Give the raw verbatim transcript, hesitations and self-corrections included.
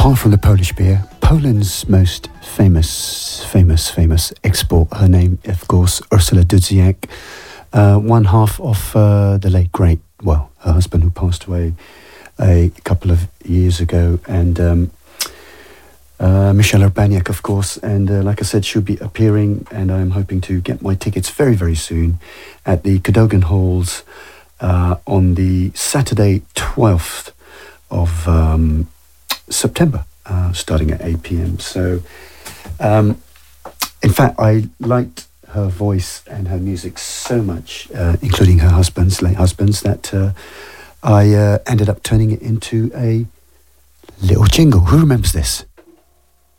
apart from the Polish beer, Poland's most famous, famous, famous export, her name, of course, Ursula Dudziak, uh, one half of uh, the late great, well, her husband who passed away a couple of years ago, and um, uh, Michel Urbaniak, of course. And uh, like I said, she'll be appearing, and I'm hoping to get my tickets very, very soon at the Cadogan Halls uh, on the Saturday twelfth of um, September, uh, starting at eight p.m. So, um, in fact, I liked her voice and her music so much, uh, including her husband's, late husband's, that uh, I uh, ended up turning it into a little jingle. Who remembers this?